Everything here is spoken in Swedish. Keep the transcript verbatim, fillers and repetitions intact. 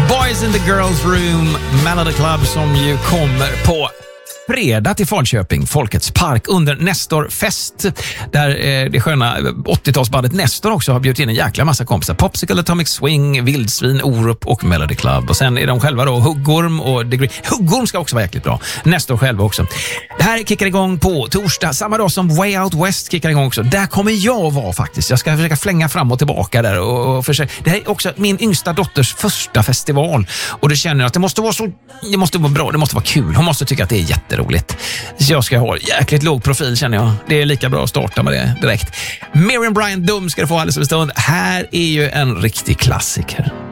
Boys in the Girls Room, Melody Club, som ju kommer på fredag till Falköping, Folkets park, under Nestor-fest, där eh, det sköna åttiotalsbandet Nestor också har bjudit in en jäkla massa kompisar. Popsicle, Atomic Swing, Vildsvin, Orup och Melody Club. Och sen är de själva då Huggorm och Degree. Huggorm ska också vara jäkligt bra. Nestor själva också. Det här kickar igång på torsdag, samma dag som Way Out West kickar igång också. Där kommer jag vara faktiskt. Jag ska försöka flänga fram och tillbaka där. Och, och försöka. Det här är också min yngsta dotters första festival. Och det känner jag att det måste vara så, det måste vara bra, det måste vara kul. Hon måste tycka att det är jätteroligt. Så jag ska ha jäkligt låg profil, känner jag. Det är lika bra att starta med det direkt. Miriam Bryant Dum ska du få alldeles en stund. Här är ju en riktig klassiker.